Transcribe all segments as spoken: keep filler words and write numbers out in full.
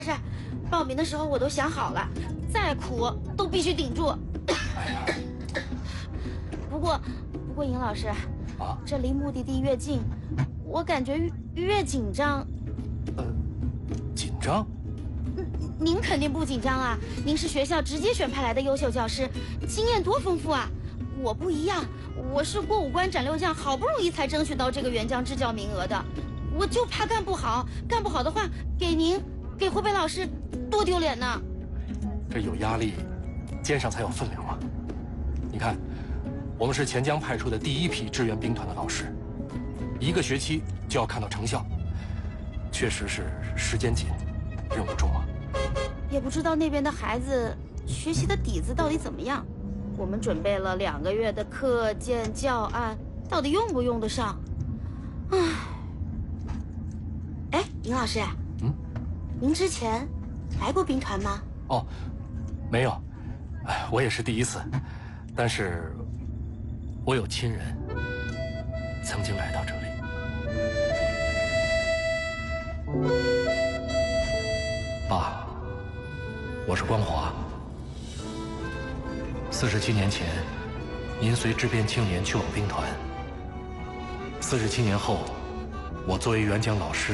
是，报名的时候我都想好了，再苦都必须顶住。 哎呀， 不过，不过尹老师， 啊， 这离目的地越近，我感觉越越紧张。 呃，紧张？ 您肯定不紧张啊！您是学校直接选派来的优秀教师，经验多丰富啊！我不一样，我是过五关斩六将，好不容易才争取到这个援疆支教名额的。我就怕干不好，干不好的话，给您，给湖北老师多丢脸呢。 这有压力，肩上才有分量嘛。你看，我们是钱江派出的第一批支援兵团的老师，一个学期就要看到成效，确实是时间紧，任务重啊。 也不知道那边的孩子学习的底子到底怎么样。我们准备了两个月的课件教案，到底用不用得上？唉，哎，尹老师， 嗯， 您之前来过兵团吗？ 哦，没有，哎，我也是第一次，但是我有亲人曾经来到这里。爸，我是光华。四十七年前，您随支边青年去往兵团。四十七年后，我作为援疆老师，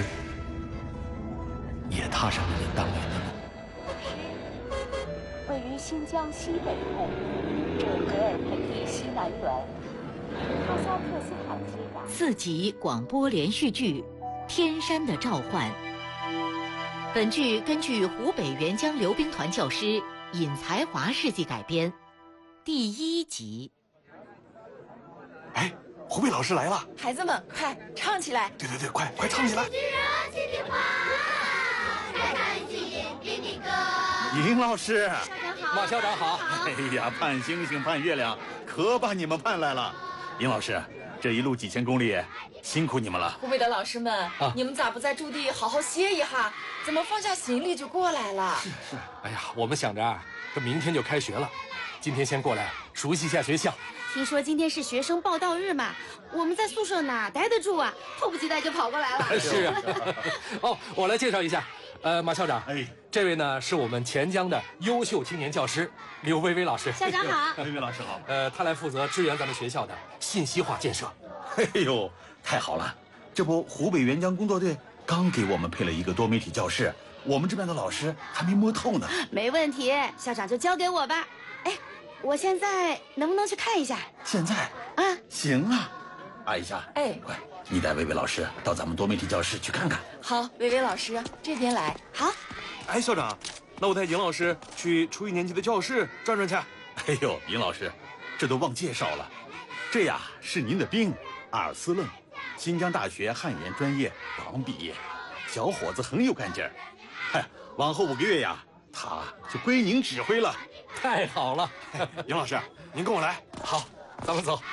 也踏上了您当年的路。 位于新疆西北部，这格尔培地西南缘，哈萨克斯坦接壤。 四集广播连续剧《天山的召唤》。本剧根据湖北援疆留兵团教师尹才华事迹改编。第一集。 哎，湖北老师来了！ 孩子们，快唱起来！ 对对对，快快唱起来！尹老师， 马校长好！ 哎呀，盼星星盼月亮，可把你们盼来了。尹老师，这一路几千公里，辛苦你们了。 湖北的老师们，啊、你们咋不在驻地好好歇一下？怎么放下行李就过来了？ 是是，哎呀，我们想着啊，这明天就开学了，今天先过来熟悉一下学校。 听说今天是学生报到日嘛，我们在宿舍哪待得住啊？迫不及待就跑过来了。 是啊。哦，我来介绍一下，呃，马校长， 哎， 这位呢是我们钱江的优秀青年教师刘薇薇老师。 校长好。 薇薇老师好。 呃，他来负责支援咱们学校的信息化建设。 哎呦，太好了！这不，湖北援疆工作队刚给我们配了一个多媒体教室，我们这边的老师还没摸透呢。 没问题，校长就交给我吧。哎，我现在能不能去看一下？ 现在啊， 行啊。阿姨夏， 哎， 快，你带薇薇老师到咱们多媒体教室去看看。 好，薇薇老师这边来。 好。 哎，校长，那我带尹老师去初一年级的教室转转去。 哎呦，尹老师，这都忘介绍了，这呀是您的兵阿尔斯楞，新疆大学汉语言专业刚毕业，小伙子很有干劲儿。嗨，往后五个月呀，他就归您指挥了。 太好了， 尹老师，您跟我来。 好，咱们走。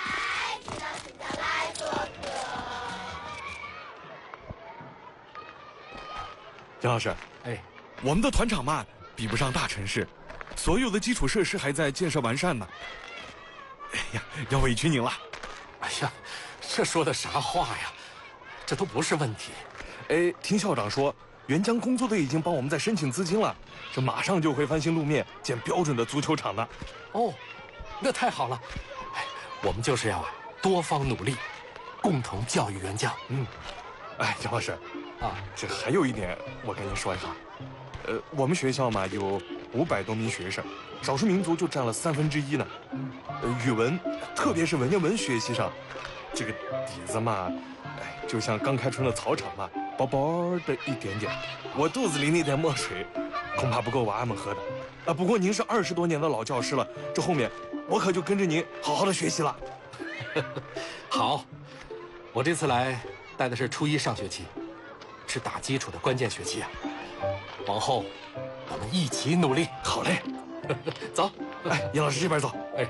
尹老师， 哎， 我们的团场嘛，比不上大城市，所有的基础设施还在建设完善呢。哎呀，要委屈您了。 哎呀，这说的啥话呀？这都不是问题。 哎，听校长说，援疆工作队已经帮我们在申请资金了，这马上就会翻新路面，建标准的足球场呢。 哦，那太好了。哎，我们就是要啊多方努力，共同教育援疆。 嗯，哎，蒋老师，啊，这还有一点我跟您说一下，呃，我们学校嘛有五百多名学生，少数民族就占了三分之一呢。呃，语文，特别是文言文学习上，这个底子嘛，哎，就像刚开春的草场嘛，薄薄的一点点，我肚子里那点墨水，恐怕不够娃儿们喝的。啊，不过您是二十多年的老教师了，这后面我可就跟着您好好的学习了。 好，我这次来带的是初一上学期，是打基础的关键学期啊。往后我们一起努力。 好嘞， 走， 哎，尹老师这边走。 哎。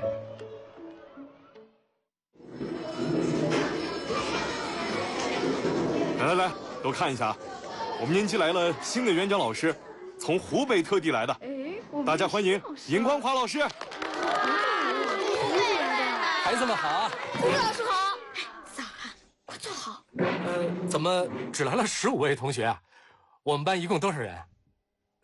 来来来，都看一下啊！我们年级来了新的援疆老师，从湖北特地来的，大家欢迎尹光华老师。 孩子们好啊！ 胡老师好。早啊，快坐好。 呃，怎么只来了十五位同学啊？我们班一共多少人？